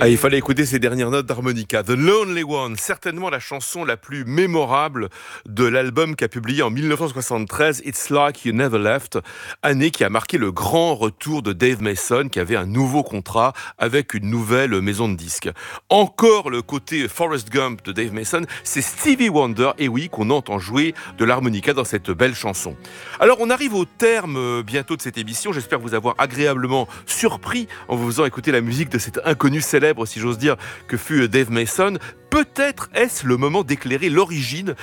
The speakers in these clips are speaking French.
Ah, il fallait écouter ces dernières notes d'harmonica. The Lonely One, certainement la chanson la plus mémorable de l'album qu'a publié en 1973, It's Like You Never Left, année qui a marqué le grand retour de Dave Mason, qui avait un nouveau contrat avec une nouvelle maison de disques. Encore le côté Forrest Gump de Dave Mason, c'est Stevie Wonder, et oui, qu'on entend jouer de l'harmonica dans cette belle chanson. Alors, on arrive au terme bientôt de cette émission. J'espère vous avoir agréablement surpris en vous faisant écouter la musique de cet inconnu célèbre, si j'ose dire, que fut Dave Mason. Peut-être est-ce le moment d'éclairer l'origine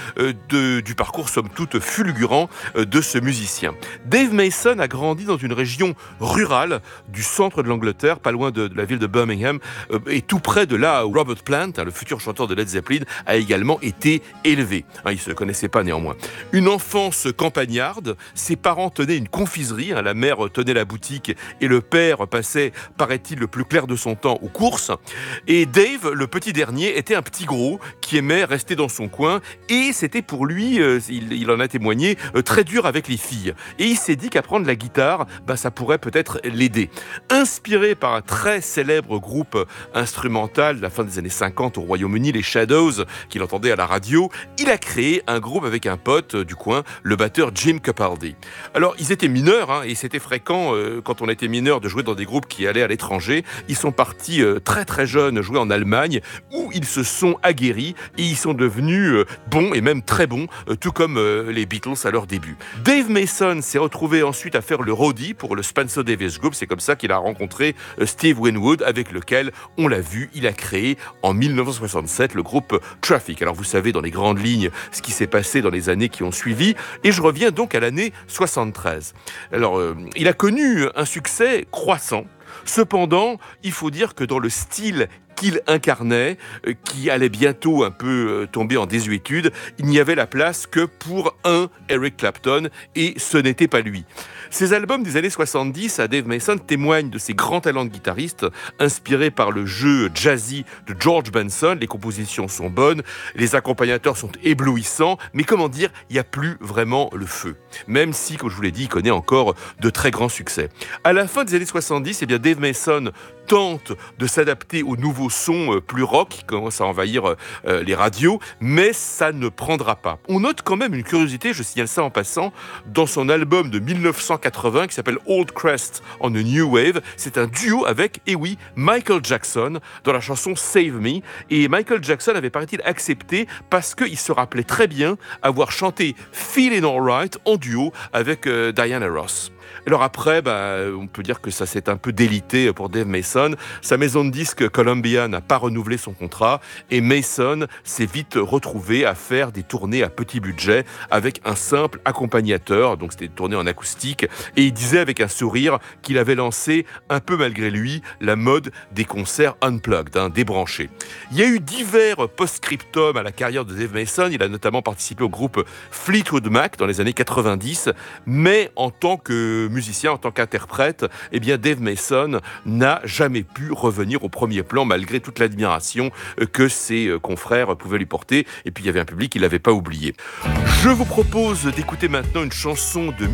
du parcours somme toute fulgurant de ce musicien. Dave Mason a grandi dans une région rurale du centre de l'Angleterre, pas loin de la ville de Birmingham, et tout près de là où Robert Plant, le futur chanteur de Led Zeppelin, a également été élevé. Ils ne se connaissaient pas néanmoins. Une enfance campagnarde, ses parents tenaient une confiserie, la mère tenait la boutique et le père passait, paraît-il, le plus clair de son temps aux courses. Et Dave, le petit dernier, était un petit gros qui aimait rester dans son coin et c'était pour lui, il en a témoigné, très dur avec les filles. Et il s'est dit qu'apprendre la guitare, ça pourrait peut-être l'aider. Inspiré par un très célèbre groupe instrumental de la fin des années 50 au Royaume-Uni, les Shadows, qu'il entendait à la radio, il a créé un groupe avec un pote du coin, le batteur Jim Capaldi. Alors, ils étaient mineurs, et c'était fréquent, quand on était mineur, de jouer dans des groupes qui allaient à l'étranger. Ils sont partis très très jeunes jouer en Allemagne, où ils se sont aguerris et ils sont devenus bons et même très bons, tout comme les Beatles à leur début. Dave Mason s'est retrouvé ensuite à faire le roadie pour le Spencer Davis Group. C'est comme ça qu'il a rencontré Steve Winwood, avec lequel, on l'a vu, il a créé en 1967 le groupe Traffic. Alors vous savez dans les grandes lignes ce qui s'est passé dans les années qui ont suivi, et je reviens donc à l'année 73. Alors il a connu un succès croissant. Cependant, il faut dire que dans le style qu'il incarnait, qui allait bientôt un peu tomber en désuétude, il n'y avait la place que pour un Eric Clapton, et ce n'était pas lui. Ces albums des années 70 à Dave Mason témoignent de ses grands talents de guitariste, inspirés par le jeu jazzy de George Benson. Les compositions sont bonnes, les accompagnateurs sont éblouissants, mais comment dire, il n'y a plus vraiment le feu. Même si, comme je vous l'ai dit, il connaît encore de très grands succès. À la fin des années 70, Dave Mason tente de s'adapter aux nouveaux sons plus rock qui commencent à envahir les radios, mais ça ne prendra pas. On note quand même une curiosité, je signale ça en passant, dans son album de 1980 qui s'appelle Old Crest on a New Wave. C'est un duo avec, Michael Jackson dans la chanson Save Me. Et Michael Jackson avait, paraît-il, accepté parce qu'il se rappelait très bien avoir chanté Feelin' Alright en duo avec Diana Ross. Alors après, on peut dire que ça s'est un peu délité pour Dave Mason. Sa maison de disques Columbia n'a pas renouvelé son contrat et Mason s'est vite retrouvé à faire des tournées à petit budget avec un simple accompagnateur. Donc c'était des tournées en acoustique, et il disait avec un sourire qu'il avait lancé, un peu malgré lui, la mode des concerts unplugged, débranchés. Il y a eu divers post-scriptum à la carrière de Dave Mason. Il a notamment participé au groupe Fleetwood Mac dans les années 90, mais en tant que musicien, en tant qu'interprète, Dave Mason n'a jamais pu revenir au premier plan malgré toute l'admiration que ses confrères pouvaient lui porter. Et puis il y avait un public qui ne l'avait pas oublié. Je vous propose d'écouter maintenant une chanson de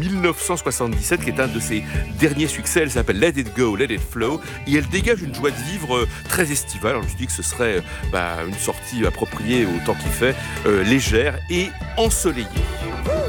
1977 qui est un de ses derniers succès. Elle s'appelle Let It Go, Let It Flow, et elle dégage une joie de vivre très estivale. Alors je me suis dit que ce serait une sortie appropriée au temps qu'il fait, légère et ensoleillée.